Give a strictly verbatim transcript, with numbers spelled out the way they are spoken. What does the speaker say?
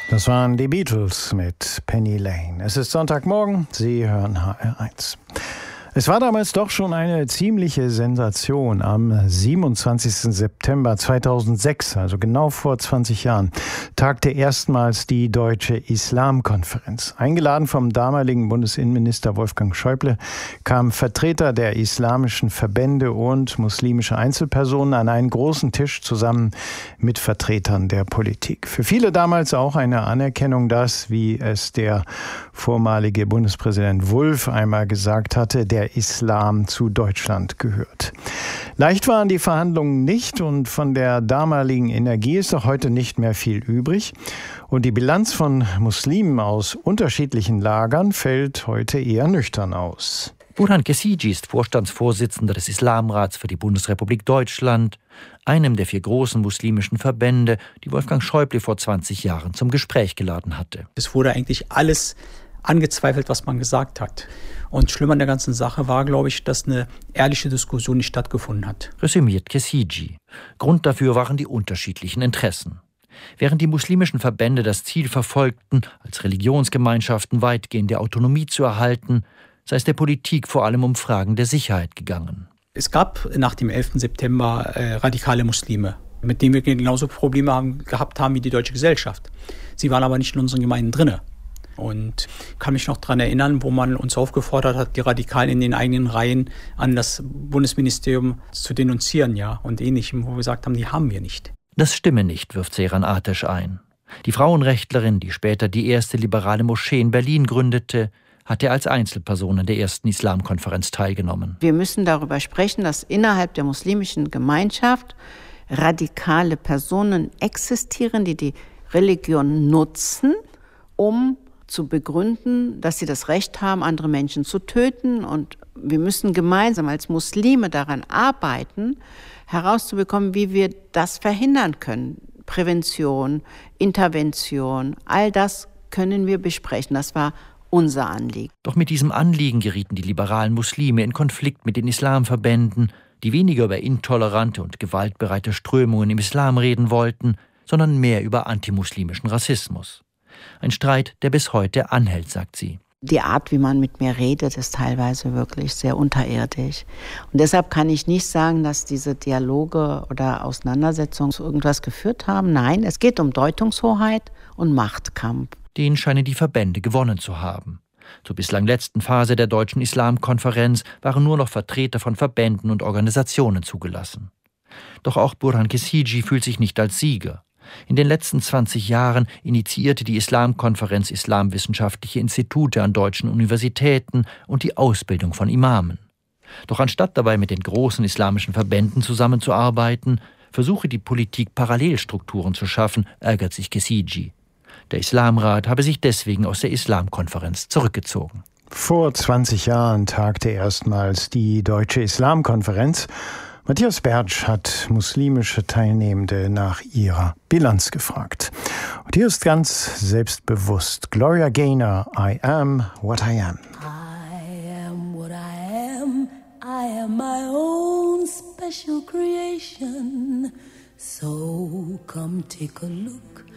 Das waren die Beatles mit Penny Lane. Es ist Sonntagmorgen, Sie hören H R eins. Es war damals doch schon eine ziemliche Sensation. Am siebenundzwanzigsten September zweitausendsechs, also genau vor zwanzig Jahren, tagte erstmals die Deutsche Islamkonferenz. Eingeladen vom damaligen Bundesinnenminister Wolfgang Schäuble kamen Vertreter der islamischen Verbände und muslimische Einzelpersonen an einen großen Tisch zusammen mit Vertretern der Politik. Für viele damals auch eine Anerkennung, dass, wie es der vormalige Bundespräsident Wulff einmal gesagt hatte, der Islam zu Deutschland gehört. Leicht waren die Verhandlungen nicht und von der damaligen Energie ist auch heute nicht mehr viel übrig. Und die Bilanz von Muslimen aus unterschiedlichen Lagern fällt heute eher nüchtern aus. Burhan Kesici ist Vorstandsvorsitzender des Islamrats für die Bundesrepublik Deutschland, einem der vier großen muslimischen Verbände, die Wolfgang Schäuble vor zwanzig Jahren zum Gespräch geladen hatte. Es wurde eigentlich alles angezweifelt, was man gesagt hat. Und schlimm an der ganzen Sache war, glaube ich, dass eine ehrliche Diskussion nicht stattgefunden hat. Resümiert Kesici. Grund dafür waren die unterschiedlichen Interessen. Während die muslimischen Verbände das Ziel verfolgten, als Religionsgemeinschaften weitgehende Autonomie zu erhalten, sei es der Politik vor allem um Fragen der Sicherheit gegangen. Es gab nach dem elften September äh, radikale Muslime, mit denen wir genauso Probleme haben, gehabt haben wie die deutsche Gesellschaft. Sie waren aber nicht in unseren Gemeinden drinne. Und kann mich noch daran erinnern, wo man uns aufgefordert hat, die Radikalen in den eigenen Reihen an das Bundesministerium zu denunzieren, ja, und Ähnlichem, wo wir gesagt haben, die haben wir nicht. Das stimme nicht, wirft Seyran Ateş ein. Die Frauenrechtlerin, die später die erste liberale Moschee in Berlin gründete, hatte als Einzelperson an der ersten Islamkonferenz teilgenommen. Wir müssen darüber sprechen, dass innerhalb der muslimischen Gemeinschaft radikale Personen existieren, die die Religion nutzen, um zu begründen, dass sie das Recht haben, andere Menschen zu töten. Und wir müssen gemeinsam als Muslime daran arbeiten, herauszubekommen, wie wir das verhindern können. Prävention, Intervention, all das können wir besprechen. Das war unser Anliegen. Doch mit diesem Anliegen gerieten die liberalen Muslime in Konflikt mit den Islamverbänden, die weniger über intolerante und gewaltbereite Strömungen im Islam reden wollten, sondern mehr über antimuslimischen Rassismus. Ein Streit, der bis heute anhält, sagt sie. Die Art, wie man mit mir redet, ist teilweise wirklich sehr unterirdisch. Und deshalb kann ich nicht sagen, dass diese Dialoge oder Auseinandersetzungen zu irgendwas geführt haben. Nein, es geht um Deutungshoheit und Machtkampf. Den scheinen die Verbände gewonnen zu haben. Zur bislang letzten Phase der Deutschen Islamkonferenz waren nur noch Vertreter von Verbänden und Organisationen zugelassen. Doch auch Burhan Kesici fühlt sich nicht als Sieger. In den letzten zwanzig Jahren initiierte die Islamkonferenz islamwissenschaftliche Institute an deutschen Universitäten und die Ausbildung von Imamen. Doch anstatt dabei mit den großen islamischen Verbänden zusammenzuarbeiten, versuche die Politik Parallelstrukturen zu schaffen, ärgert sich Kesici. Der Islamrat habe sich deswegen aus der Islamkonferenz zurückgezogen. Vor zwanzig Jahren tagte erstmals die Deutsche Islamkonferenz. Matthias Bertsch hat muslimische Teilnehmende nach ihrer Bilanz gefragt. Und hier ist ganz selbstbewusst Gloria Gaynor, I am what I am. I am what I am, I am my own special creation. So come take a look